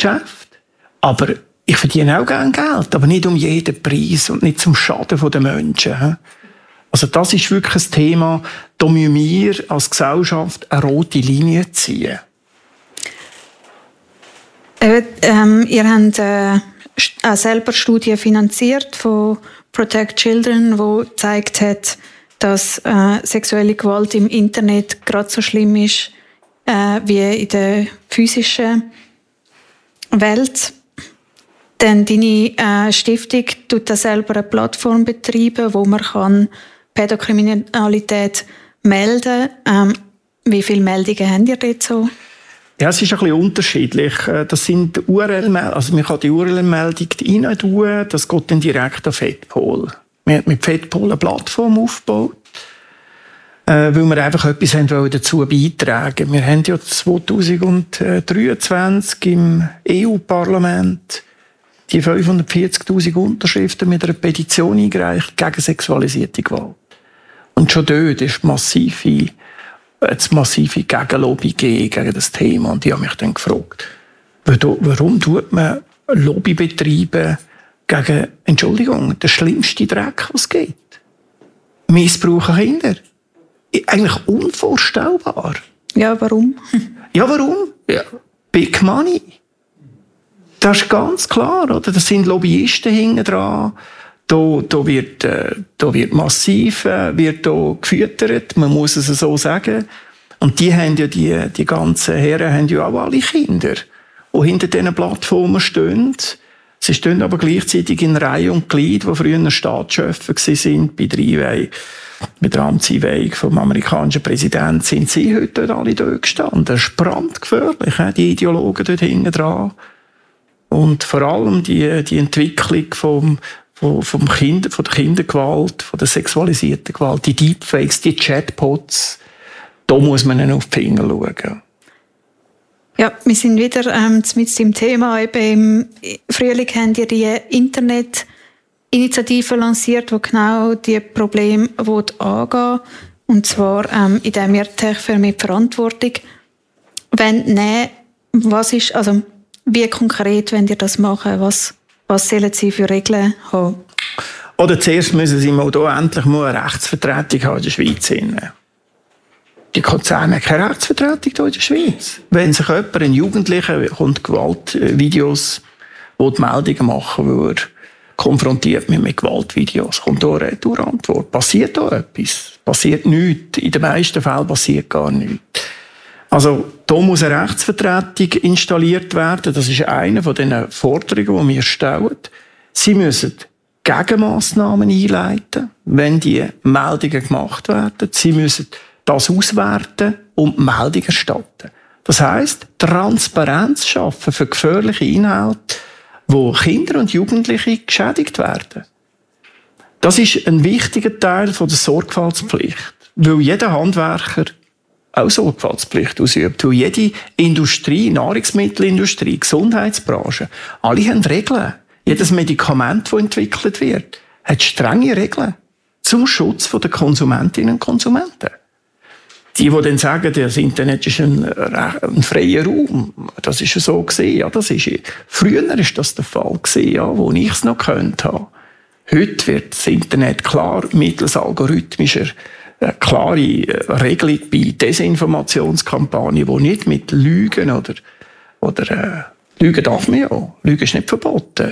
Geschäft. Aber ich verdiene auch gerne Geld, aber nicht um jeden Preis und nicht zum Schaden der Menschen. Also das ist wirklich ein Thema, da müssen wir als Gesellschaft eine rote Linie ziehen. Ihr habt auch selber Studien finanziert von Protect Children, die gezeigt hat, dass sexuelle Gewalt im Internet gerade so schlimm ist wie in der physischen Welt. Denn deine Stiftung tut selber eine Plattform betreiben, wo man kann Pädokriminalität melden kann. Wie viele Meldungen habt ihr dort so? Ja, es ist ein bisschen unterschiedlich. Das sind URL-Meldungen. Also man kann die URL-Meldung rein tun, das geht dann direkt an FedPol. Wir haben mit FedPol eine Plattform aufgebaut, weil wir einfach etwas dazu beitragen wollten. Wir haben ja 2023 im EU-Parlament die 540'000 Unterschriften mit einer Petition eingereicht gegen sexualisierte Gewalt. Und schon dort ist massive Gegenlobby gegen das Thema. Und ich habe mich dann gefragt, warum tut man Lobby betreiben gegen, Entschuldigung, den schlimmsten Dreck, was es gibt? Missbrauch an Kinder. Eigentlich unvorstellbar. Ja, warum? Ja, warum? Ja, Big Money. Das ist ganz klar, oder? Das sind Lobbyisten hinten dran. Da wird massiv gefüttert, man muss es so sagen. Und die haben ja die ganzen Herren haben ja auch alle Kinder, die hinter diesen Plattformen stehen. Sie stehen aber gleichzeitig in Reihe und Glied, die früher Staatschefs waren bei der Einweihung. Mit der Amtseinweihung vom amerikanischen Präsidenten sind sie heute alle dort gestanden. Das ist brandgefährlich, die Ideologen dort hinten dran. Und vor allem die Entwicklung von der Kindergewalt, von der sexualisierten Gewalt, die Deepfakes, die Chatbots, da muss man ihnen auf die Finger schauen. Ja, wir sind wieder mit dem Thema. Eben im Frühling haben die Internetinitiative lanciert, die genau diese Probleme angehen. Und zwar, indem wir Tech mit Verantwortung nehmen. Wie konkret wollt ihr das machen? Was sollen Sie für Regeln haben? Oder zuerst müssen Sie mal hier endlich mal eine Rechtsvertretung haben in der Schweiz. Die Konzerne haben keine Rechtsvertretung hier in der Schweiz. Wenn sich ein Jugendlicher kommt Gewaltvideos, die Meldungen machen würde, konfrontiert mit Gewaltvideos, kommt hier eine Retourantwort. Passiert da etwas? Passiert nichts. In den meisten Fällen passiert gar nichts. Also, da muss eine Rechtsvertretung installiert werden. Das ist eine von den Forderungen, die wir stellen. Sie müssen Gegenmassnahmen einleiten, wenn die Meldungen gemacht werden. Sie müssen das auswerten und Meldungen erstatten. Das heisst, Transparenz schaffen für gefährliche Inhalte, wo Kinder und Jugendliche geschädigt werden. Das ist ein wichtiger Teil der Sorgfaltspflicht, weil jeder Handwerker auch Sorgfaltspflicht ausübt. Weil jede Industrie, Nahrungsmittelindustrie, Gesundheitsbranche, alle haben Regeln. Jedes Medikament, das entwickelt wird, hat strenge Regeln zum Schutz der Konsumentinnen und Konsumenten. Die dann sagen, das Internet ist ein freier Raum, das ist so gesehen. Ja, früher war das der Fall gewesen, ja, wo ich es noch könnte. Heute wird das Internet klar mittels algorithmischer klare Regelung bei Desinformationskampagnen, die nicht mit Lügen oder Lügen darf man ja, Lügen ist nicht verboten,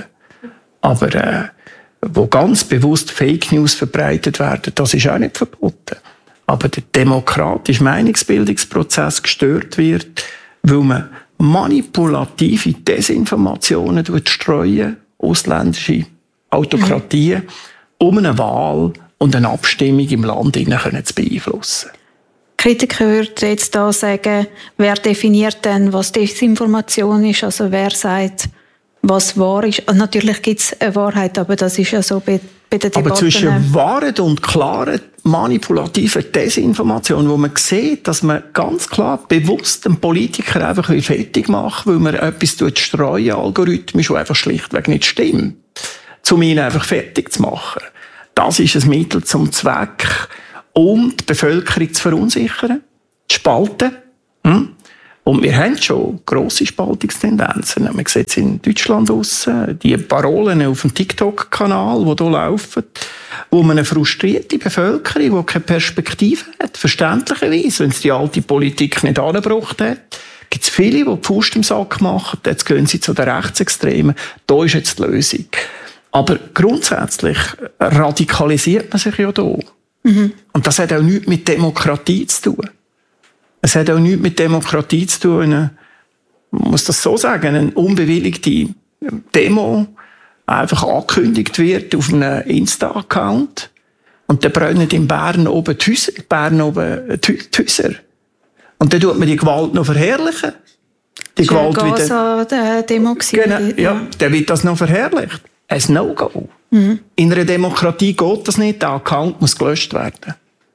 aber wo ganz bewusst Fake News verbreitet werden, das ist auch nicht verboten. Aber der demokratische Meinungsbildungsprozess gestört wird, weil man manipulative Desinformationen streuen, ausländische Autokratien, um eine Wahl und eine Abstimmung im Land zu beeinflussen. Kritiker würden jetzt da sagen, wer definiert denn, was Desinformation ist? Also wer sagt, was wahr ist? Also natürlich gibt es eine Wahrheit, aber das ist ja so bei den Debatten. Aber zwischen Wahrheit und klarer manipulativer Desinformation, wo man sieht, dass man ganz klar bewusst einen Politiker einfach fertig macht, weil man etwas streuen, algorithmisch, das einfach schlichtweg nicht stimmt, um ihn einfach fertig zu machen. Das ist ein Mittel zum Zweck, um die Bevölkerung zu verunsichern, zu spalten. Und wir haben schon grosse Spaltungstendenzen. Man sieht es in Deutschland aussen, die Parolen auf dem TikTok-Kanal, die hier laufen, wo man eine frustrierte Bevölkerung, die keine Perspektive hat, verständlicherweise, wenn es die alte Politik nicht angebracht hat, gibt es viele, die die Faust im Sack machen, jetzt gehen sie zu den Rechtsextremen, da ist jetzt die Lösung. Aber grundsätzlich radikalisiert man sich ja hier. Mhm. Und das hat auch nichts mit Demokratie zu tun. Es hat auch nichts mit Demokratie zu tun, man muss das so sagen, eine unbewilligte Demo einfach angekündigt wird auf einem Insta-Account und dann brennen in Bern oben die Häuser. Und dann tut man die Gewalt noch verherrlichen. Die Gewalt wieder. Demo genau, ja, dann wird das noch verherrlicht. Ein No-Go. Mhm. In einer Demokratie geht das nicht. Der Account muss gelöscht werden.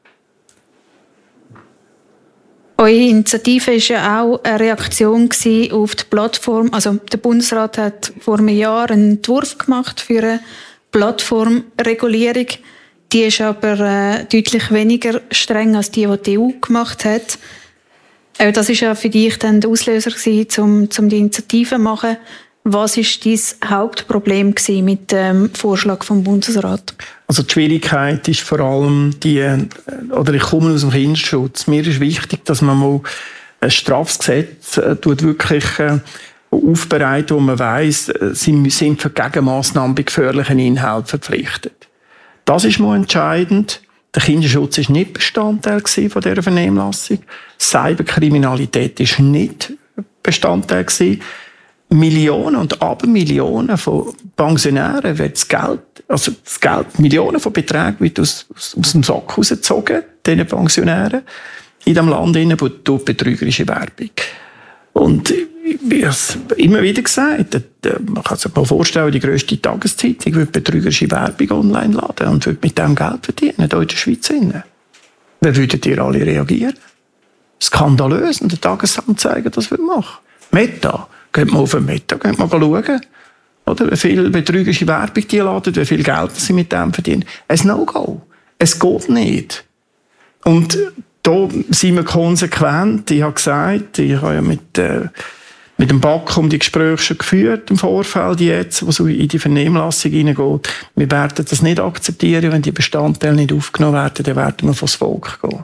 Eure Initiative war ja auch eine Reaktion auf die Plattform. Also der Bundesrat hat vor einem Jahr einen Entwurf gemacht für eine Plattformregulierung. Die ist aber deutlich weniger streng als die EU gemacht hat. Auch das war ja für dich dann der Auslöser gewesen, um die Initiative zu machen. Was war dein Hauptproblem mit dem Vorschlag vom Bundesrat? Also die Schwierigkeit ist vor allem ich komme aus dem Kinderschutz. Mir ist wichtig, dass man mal ein Strafgesetz wirklich aufbereitet, wo man weiss, sie sind für Gegenmaßnahmen bei gefährlichen Inhalten verpflichtet. Das ist mal entscheidend. Der Kinderschutz war nicht Bestandteil von dieser Vernehmlassung. Cyberkriminalität war nicht Bestandteil. Millionen und Abermillionen von Pensionären wird das Geld, Millionen von Beträgen wird aus dem Sack rausgezogen, diesen Pensionären, in diesem Land durch betrügerische Werbung. Und ich habe es immer wieder gesagt, man kann sich mal vorstellen, die grösste Tageszeitung würde betrügerische Werbung online laden und würde mit dem Geld verdienen, hier in der Schweiz. Wie würdet ihr alle reagieren? Skandalös, und der Tagesanzeiger das würde machen. Meta. Geht mal auf den Meta, geht mal schauen, oder? Wie viel betrügerische Werbung die laden, wie viel Geld sie mit dem verdienen. Ein No-Go. Es geht nicht. Und da sind wir konsequent. Ich habe gesagt, ich habe ja mit dem BAK die Gespräche schon geführt im Vorfeld jetzt, wo so in die Vernehmlassung hineingeht. Wir werden das nicht akzeptieren, wenn die Bestandteile nicht aufgenommen werden, dann werden wir vors Volk gehen.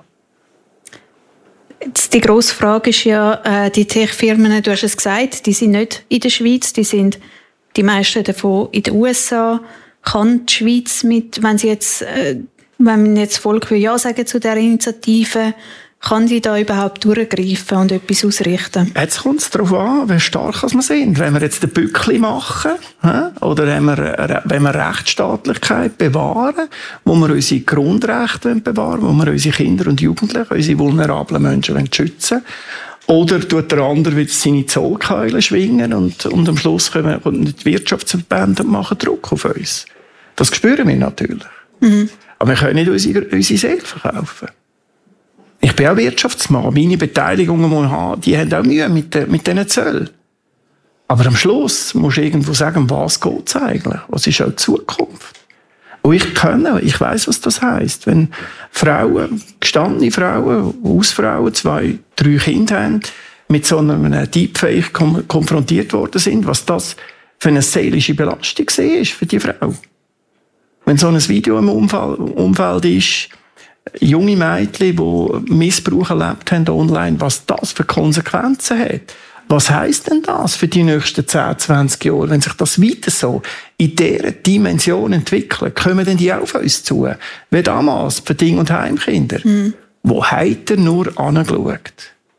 Die grosse Frage ist ja, die Tech-Firmen, du hast es gesagt, die sind nicht in der Schweiz, die sind die meisten davon in den USA. Kann die Schweiz wenn jetzt Volk Ja sagen zu dieser Initiative, kann die da überhaupt durchgreifen und etwas ausrichten? Jetzt kommt es darauf an, wie stark wir sind. Wenn wir jetzt den Bückli machen, oder wenn wir Rechtsstaatlichkeit bewahren, wo wir unsere Grundrechte bewahren, wo wir unsere Kinder und Jugendlichen, unsere vulnerablen Menschen schützen wollen, oder tut der andere wieder seine Zollkeule schwingen und am Schluss kommen die Wirtschaftsverbände und machen Druck auf uns. Das spüren wir natürlich. Mhm. Aber wir können nicht unsere Seele verkaufen. Ich bin auch Wirtschaftsmann. Meine Beteiligungen, die ich habe, die haben auch Mühe mit diesen Zöllen. Aber am Schluss musst du irgendwo sagen, was geht es eigentlich? Was ist auch die Zukunft? Und ich weiss, was das heisst. Wenn Frauen, gestandene Frauen, Hausfrauen, 2, 3 Kinder haben, mit so einem Deepfake konfrontiert worden sind, was das für eine seelische Belastung ist für die Frau. Wenn so ein Video im Umfeld ist, junge Mädchen, die Missbrauch erlebt haben online, was das für Konsequenzen hat. Was heisst denn das für die nächsten 10, 20 Jahre? Wenn sich das weiter so in dieser Dimension entwickelt, kommen denn die auf uns zu? Wie damals für Ding- und Heimkinder. Wo hat er nur angeschaut?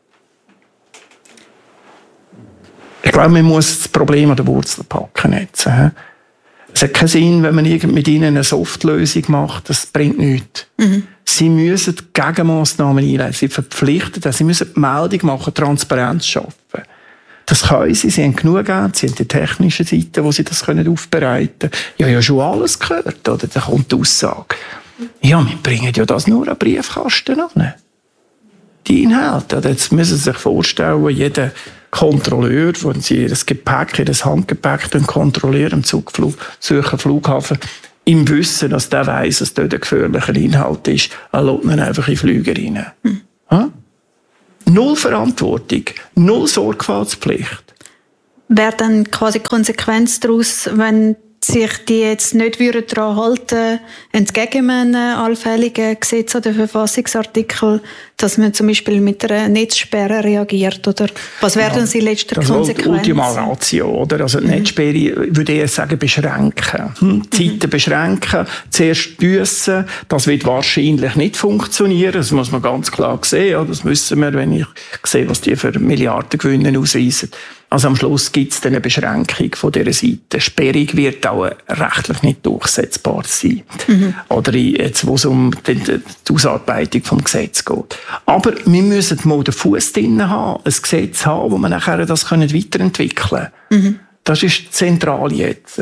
Ich glaube, man muss das Problem an der Wurzel packen jetzt. Es hat keinen Sinn, wenn man mit ihnen eine Softlösung macht. Das bringt nichts. Mhm. Sie müssen Gegenmaßnahmen einleiten. Sie verpflichten, sie müssen die Meldung machen, Transparenz schaffen. Das können sie. Sie haben genug Geld. Sie haben die technische Seite, wo sie das aufbereiten können. Ich habe ja schon alles gehört. Oder? Da kommt die Aussage. Ja, wir bringen ja das nur an Briefkasten an. Die Inhalte. Jetzt müssen Sie sich vorstellen, jeder Kontrolleur, wenn Sie das Gepäck, das Handgepäck kontrollieren im Zürcher Flughafen, im Wissen, dass der weiss, dass dort ein gefährlicher Inhalt ist, lässt man einfach in Flüge rein. Ja? Null Verantwortung, null Sorgfaltspflicht. Wäre dann quasi die Konsequenz daraus, wenn sich die jetzt nicht daran halten, entgegen einem allfälligen Gesetz oder Verfassungsartikel, dass man zum Beispiel mit einer Netzsperre reagiert? Oder was wäre dann die letzte Konsequenz? Das ist Ultima Ratio, oder? Also die Netzsperre würde ich sagen, beschränken. Zeiten beschränken, zuerst büssen. Das wird wahrscheinlich nicht funktionieren. Das muss man ganz klar sehen. Das wissen wir, wenn ich sehe, was die für Milliardengewinne ausweisen. Also am Schluss gibt es eine Beschränkung von dieser Seite. Sperrung wird auch rechtlich nicht durchsetzbar sein. Oder jetzt, wo es um die Ausarbeitung des Gesetzes geht. Aber wir müssen mal den Fuß drin haben, ein Gesetz haben, wo wir nachher das weiterentwickeln können. Das ist zentral jetzt.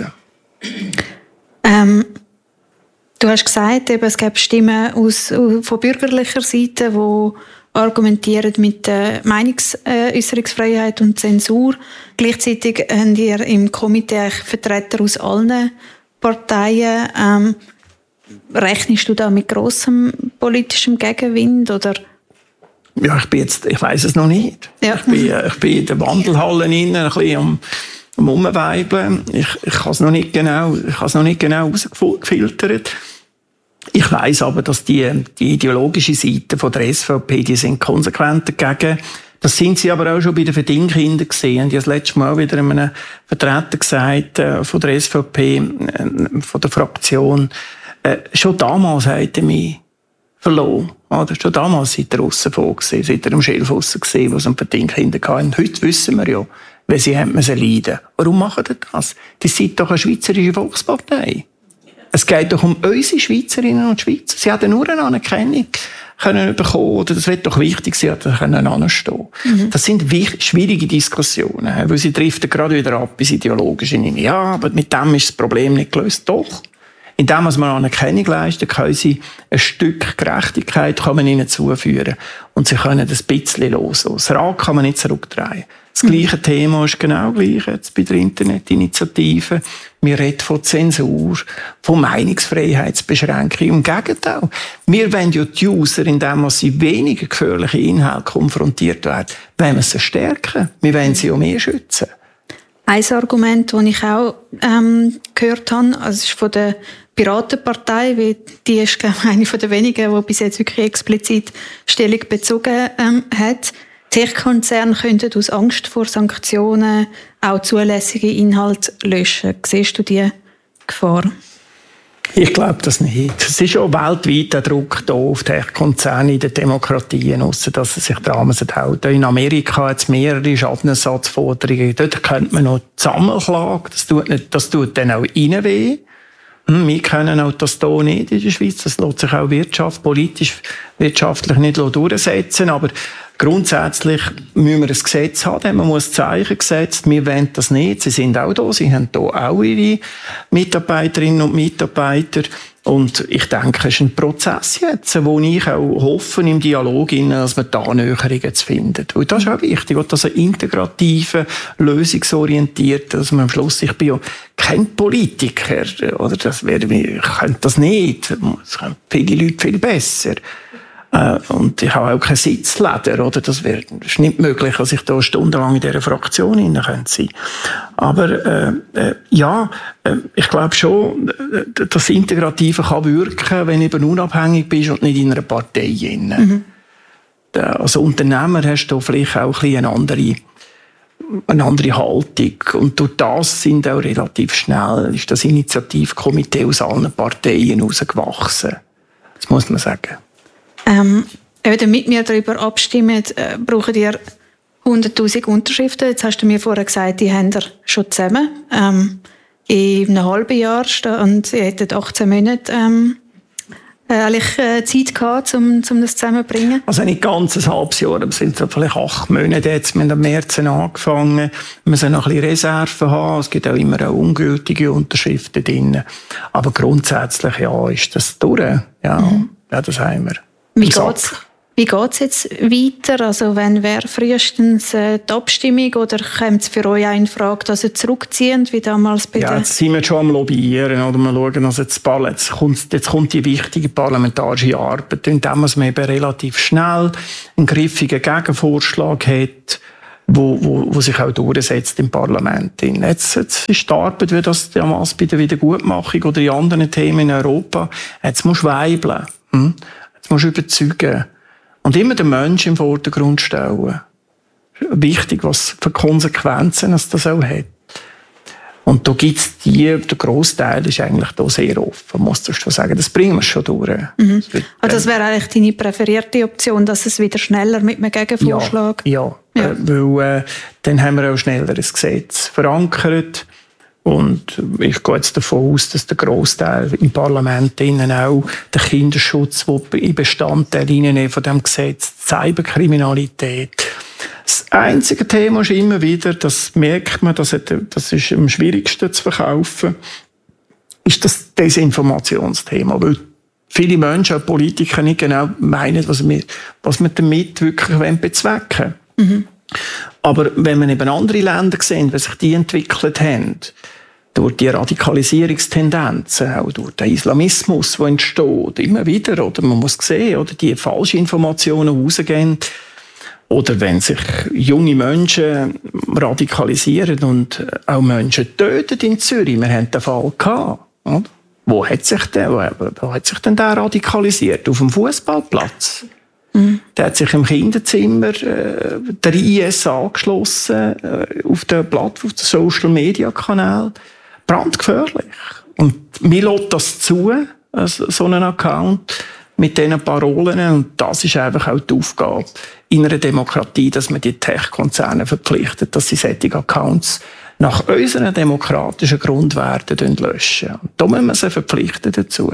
Du hast gesagt, eben, es gibt Stimmen von bürgerlicher Seite, die argumentieren mit der Meinungsäußerungsfreiheit und Zensur. Gleichzeitig habt ihr im Komitee Vertreter aus allen Parteien. Rechnest du da mit grossem politischem Gegenwind? Oder? Ja, ich weiss es noch nicht. Ja. Ich bin in der Wandelhalle ein bisschen am Umweibeln. Ich habe es noch nicht genau herausgefiltert. Ich weiss aber, dass die ideologische Seite von der SVP, die sind konsequent dagegen. Das sind sie aber auch schon bei den Verdingkindern gesehen. Ich habe das letzte Mal wieder einem Vertreter gesagt, von der SVP, von der Fraktion, schon damals hat er mich verloren. Oder? Schon damals seid ihr aussen vor gewesen, seid ihr am Schilf aussen gewesen, wo es um Verdingkinder hatten. Heute wissen wir ja, wie sie haben müssen leiden. Warum machen die das? Die sind doch eine Schweizerische Volkspartei. Es geht doch um unsere Schweizerinnen und Schweizer. Sie hätten nur eine Anerkennung können bekommen, oder das wird doch wichtig sein, dass sie anstehen können. Das sind schwierige Diskussionen, weil sie driften gerade wieder ab ins Ideologische. Ja, aber mit dem ist das Problem nicht gelöst. Doch. Indem man Anerkennung leistet, können sie ein Stück Gerechtigkeit kann man ihnen zuführen. Und sie können das ein bisschen loslassen. Das Rad kann man nicht zurückdrehen. Das gleiche Thema ist genau gleich jetzt bei der Internetinitiative. Wir reden von Zensur, von Meinungsfreiheitsbeschränkung. Im Gegenteil. Wir wollen ja die User, indem sie weniger gefährliche Inhalte konfrontiert werden, wollen wir sie stärken. Wir wollen sie auch mehr schützen. Ein Argument, das ich auch gehört habe, also ist von der Piratenpartei, weil die ist, glaube ich, eine der wenigen, die bis jetzt wirklich explizit Stellung bezogen hat. Tech-Konzerne könnten aus Angst vor Sanktionen auch zulässige Inhalte löschen. Siehst du diese Gefahr? Ich glaube das nicht. Es ist auch weltweit der Druck da auf Tech-Konzerne in den Demokratien, ausser dass sie sich daran halten. In Amerika hat es mehrere Schadenersatzforderungen. Dort könnte man noch die Sammelklage, das tut dann auch ihnen weh. Wir können auch das hier nicht in der Schweiz. Das lässt sich auch wirtschaftlich nicht durchsetzen. Aber grundsätzlich müssen wir ein Gesetz haben. Man muss Zeichen gesetzt. Wir wollen das nicht. Sie sind auch da. Sie haben hier auch ihre Mitarbeiterinnen und Mitarbeiter. Und ich denke, es ist ein Prozess jetzt, wo ich auch hoffe, im Dialog, dass wir da Annäherungen zu finden. Weil das ist auch wichtig, dass ein integrativer, lösungsorientierter, dass man am Schluss, ich bin ja kein Politiker, oder ich könnte das nicht. Das können viele Leute viel besser. Und ich habe auch kein Sitzleder, oder? Das ist nicht möglich, dass ich da stundenlang in dieser Fraktion sein könnte. Aber, ich glaube schon, das Integrative kann wirken, wenn du eben unabhängig bist und nicht in einer Partei. Als Unternehmer hast du vielleicht auch ein bisschen eine andere Haltung. Und durch das sind auch relativ schnell, ist das Initiativkomitee aus allen Parteien herausgewachsen. Das muss man sagen. Damit wir darüber abstimmen, brauchen ihr 100'000 Unterschriften. Jetzt hast du mir vorher gesagt, die haben ihr schon zusammen. In einem halben Jahr und ihr hättet 18 Monate Zeit gehabt, um das zusammenzubringen. Also nicht ganz ein halbes Jahr, aber es sind vielleicht 8 Monate jetzt. Wir haben im März angefangen. Wir müssen noch ein bisschen Reserven haben. Es gibt auch immer auch ungültige Unterschriften drin. Aber grundsätzlich, ja, ist das durch. Ja, das haben wir. Wie geht's? Wie geht es jetzt weiter? Also wenn wäre frühestens die Abstimmung oder kommt es für euch auch in Frage, dass ihr zurückziehen, wie damals bei Ja, jetzt sind wir schon am Lobbyieren. Oder wir schauen, also jetzt kommt die wichtige parlamentarische Arbeit, indem man eben relativ schnell einen griffigen Gegenvorschlag hat, wo sich auch durchsetzt im Parlament. Jetzt ist die Arbeit, wie das damals bei der Wiedergutmachung oder in anderen Themen in Europa, jetzt musst du weibeln. Jetzt musst du überzeugen. Und immer den Menschen im Vordergrund stellen. Wichtig, was für Konsequenzen es das auch hat. Und da gibt's der Grossteil ist eigentlich da sehr offen, muss ich schon sagen. Das bringen wir schon durch. Das wäre eigentlich deine präferierte Option, dass es wieder schneller mit einem Gegenvorschlag... Ja. Weil dann haben wir auch schneller ein Gesetz verankert. Und ich gehe jetzt davon aus, dass der Grossteil im Parlament innen auch den Kinderschutz, der in Bestandteil von diesem Gesetz, die Cyberkriminalität. Das einzige Thema ist immer wieder, das merkt man, das ist am schwierigsten zu verkaufen, ist das Desinformationsthema. Weil viele Menschen, auch Politiker, nicht genau meinen, was wir damit wirklich bezwecken wollen. Aber wenn man eben andere Länder sehen, wie sich die entwickelt haben, durch die Radikalisierungstendenzen, auch durch den Islamismus, der entsteht, immer wieder, oder man muss sehen, oder die falschen Informationen rausgehen, oder wenn sich junge Menschen radikalisieren und auch Menschen töten in Zürich. Wir haben den Fall gehabt, oder? Wo hat sich denn der radikalisiert? Auf dem Fußballplatz. Der hat sich im Kinderzimmer der IS angeschlossen, auf den Social Media Kanal. Brandgefährlich. Und mir lässt das zu, so einen Account mit diesen Parolen. Und das ist einfach auch die Aufgabe in einer Demokratie, dass man die Tech-Konzerne verpflichtet, dass sie solche Accounts nach unseren demokratischen Grundwerten löschen. Und da müssen wir sie verpflichten dazu.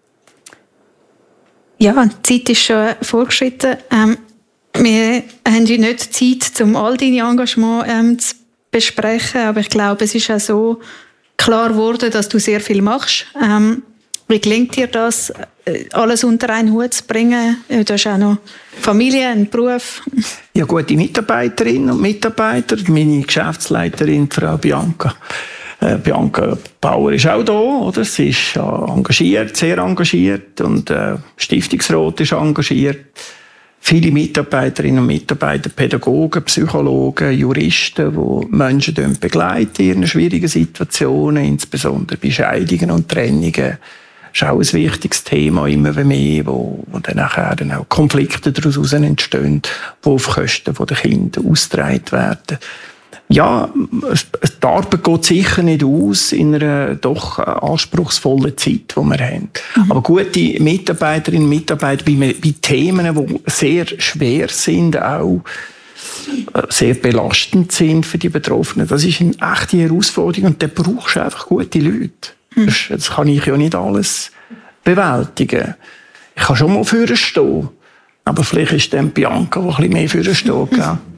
Ja, die Zeit ist schon vorgeschritten. Wir haben ja nicht Zeit, um all deine Engagements zu besprechen, aber ich glaube, es ist auch so klar geworden, dass du sehr viel machst. Wie gelingt dir das, alles unter einen Hut zu bringen? Du hast auch noch Familie, einen Beruf. Ja, gute Mitarbeiterinnen und Mitarbeiter. Meine Geschäftsleiterin, Frau Bianca. Bianca Bauer ist auch da, oder? Sie ist engagiert, sehr engagiert, und Stiftungsrat ist engagiert. Viele Mitarbeiterinnen und Mitarbeiter, Pädagogen, Psychologen, Juristen, die Menschen begleiten in ihren schwierigen Situationen, insbesondere bei Scheidungen und Trennungen. Das ist auch ein wichtiges Thema, immer mehr, wo dann nachher auch Konflikte daraus entstehen, die auf Kosten der Kinder ausgetragen werden. Ja, die Arbeit geht sicher nicht aus in einer doch anspruchsvollen Zeit, die wir haben. Aber gute Mitarbeiterinnen und Mitarbeiter bei Themen, die sehr schwer sind, auch sehr belastend sind für die Betroffenen, das ist eine echte Herausforderung, und da brauchst du einfach gute Leute. Das kann ich ja nicht alles bewältigen. Ich kann schon mal vorne stehen, aber vielleicht ist dann Bianca, die ein bisschen mehr vorne steht.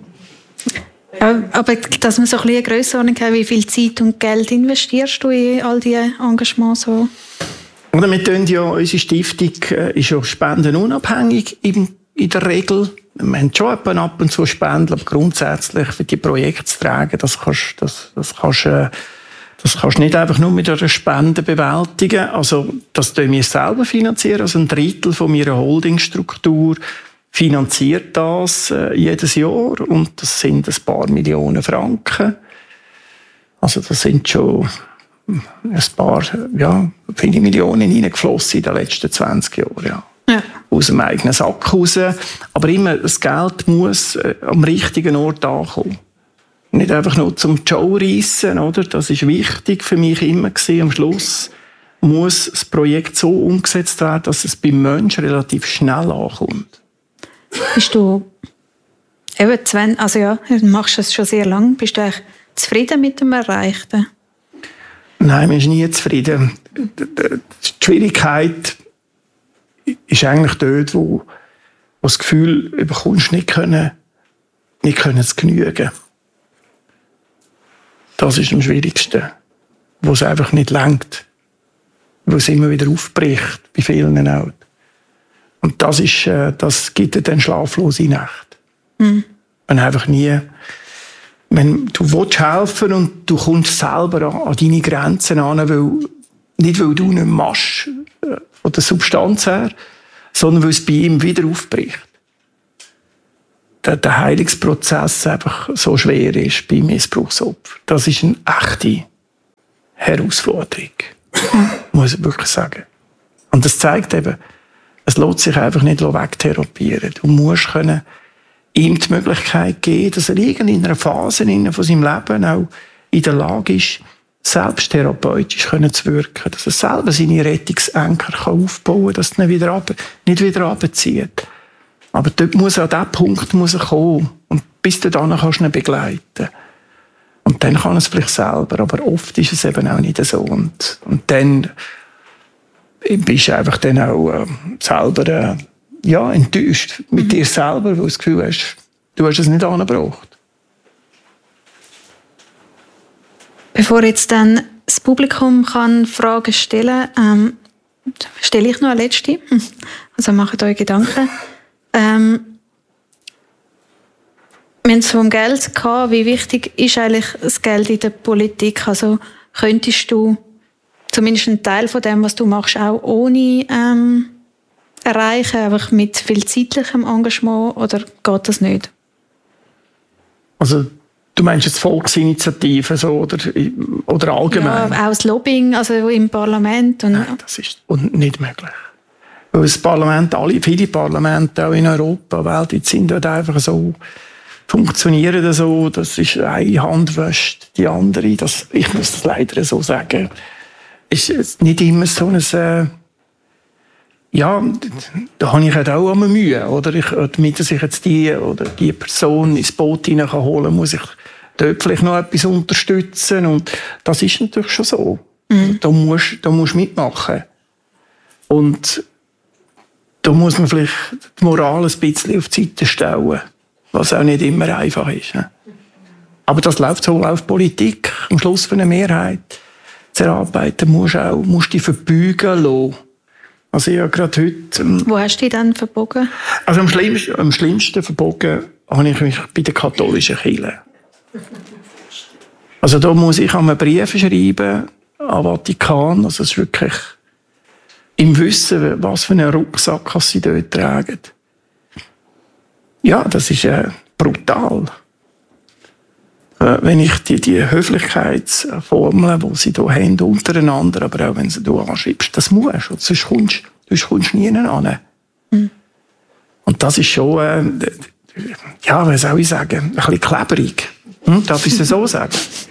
Ja, aber dass man so ein bisschen eine Grössenordnung hat, wie viel Zeit und Geld investierst du in all diese Engagements? So? Oder wir tun ja, unsere Stiftung ist ja spendenunabhängig in der Regel. Wir haben schon ab und zu Spenden, aber grundsätzlich für die Projekte zu tragen, das kannst du nicht einfach nur mit einer Spende bewältigen. Also, das tun wir selber finanzieren, also ein Drittel von meiner Holdingstruktur finanziert das jedes Jahr, und das sind ein paar Millionen Franken. Also das sind schon ein paar, viele Millionen reingeflossen in den letzten 20 Jahren. Ja. Aus dem eigenen Sack raus. Aber immer, das Geld muss am richtigen Ort ankommen. Nicht einfach nur zum Show reissen, oder? Das ist wichtig für mich immer gewesen. Am Schluss muss das Projekt so umgesetzt werden, dass es beim Menschen relativ schnell ankommt. Bist du eben du machst es schon sehr lange. Bist du eigentlich zufrieden mit dem Erreichten? Nein, man ist nie zufrieden. Die Schwierigkeit ist eigentlich dort, wo du das Gefühl bekommst, nicht können zu genügen. Das ist am schwierigsten. Wo es einfach nicht reicht. Wo es immer wieder aufbricht, bei vielen auch. Und das gibt dir dann schlaflose Nächte. Wenn einfach nie, wenn du willst helfen und du kommst selber an deine Grenzen an, nicht weil du nicht machst, von der Substanz her, sondern weil es bei ihm wieder aufbricht. Der Heilungsprozess einfach so schwer ist bei Missbrauchsopfern. Das ist eine echte Herausforderung. Muss ich wirklich sagen. Und das zeigt eben, es lässt sich einfach nicht wegtherapieren. Du musst ihm die Möglichkeit geben, dass er in einer Phase von seinem Leben auch in der Lage ist, selbst therapeutisch zu wirken. Dass er selber seine Rettungsanker aufbauen kann, dass er nicht wieder runterzieht. Aber dort muss er an diesen Punkt kommen. Und bis dahin kannst du ihn begleiten. Und dann kann er es vielleicht selber. Aber oft ist es eben auch nicht so. Und dann bist du einfach dann auch selber enttäuscht mit dir selber, weil du das Gefühl hast, du hast es nicht angebracht. Bevor jetzt dann das Publikum kann Fragen stellen kann, stelle ich noch eine letzte. Also macht euch Gedanken. Wir haben es vom Geld gehabt. Wie wichtig ist eigentlich das Geld in der Politik? Also könntest du zumindest einen Teil von dem, was du machst, auch ohne erreichen, einfach mit viel zeitlichem Engagement, oder geht das nicht? Also du meinst jetzt Volksinitiativen so, oder allgemein? Ja, auch das Lobbying, also im Parlament. Nein, das ist nicht möglich. Weil das Parlament, viele Parlamente auch in Europa, weltweit sind dort einfach so, funktionieren so, das ist eine Hand wäscht die andere. Ich muss das leider so sagen. Ist nicht immer so ein, da habe ich halt auch immer Mühe, oder? Damit ich jetzt die Person ins Boot hineinholen kann, muss ich dort vielleicht noch etwas unterstützen, und das ist natürlich schon so. Da musst du mitmachen. Und da muss man vielleicht die Moral ein bisschen auf die Seite stellen, was auch nicht immer einfach ist. Ne? Aber das läuft Politik. Am Schluss für eine Mehrheit zu erarbeiten, musst du dich verbeugen lassen. Also ich habe gerade heute... Wo hast du dich dann verbogen? Also am schlimmsten verbogen habe ich mich bei der katholischen Kirche. Also da muss ich einen Brief schreiben an Vatikan. Also es ist wirklich im Wissen, was für einen Rucksack sie dort tragen. Ja, das ist brutal. Wenn ich die Höflichkeitsformeln, die sie hier haben, untereinander, aber auch wenn sie hier anschreibst, das musst du, sonst kommst du nie an. Und das ist schon, was soll ich sagen, ein bisschen klebrig. Darf ich es so sagen?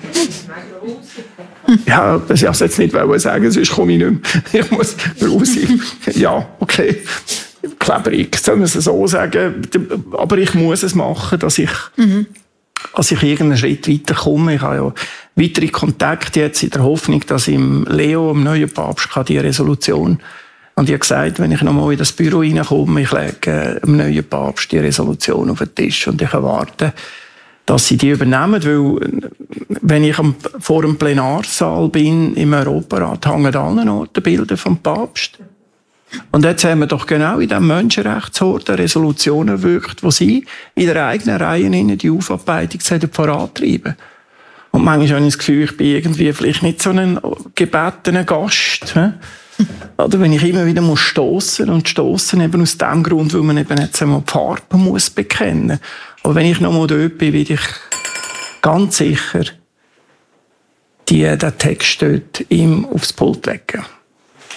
Ja, das ich jetzt nicht sagen, sonst komme ich nicht mehr. Ich muss raus. Ja, okay. Klebrig, soll man es so sagen. Aber ich muss es machen, dass ich irgendeinen Schritt weiterkomme. Ich habe ja weitere Kontakte jetzt in der Hoffnung, dass im Leo, im neuen Papst, die Resolution, und ich habe gesagt, wenn ich nochmal in das Büro reinkomme, ich lege dem neuen Papst die Resolution auf den Tisch und ich erwarte, dass sie die übernehmen, weil wenn ich vor dem Plenarsaal bin im Europarat, hängen an allen Orten Bilder vom Papst. Und jetzt haben wir doch genau in diesem Menschenrechtsort eine Resolution erwirkt, wo sie in der eigenen Reihe die Aufarbeitung vorantreiben. Und manchmal habe ich das Gefühl, ich bin irgendwie vielleicht nicht so ein gebetener Gast. Oder wenn ich immer wieder stossen eben aus dem Grund, weil man eben jetzt einmal die Farbe muss bekennen. Aber wenn ich noch mal dort bin, will ich ganz sicher den Text dort ihm aufs Pult legen.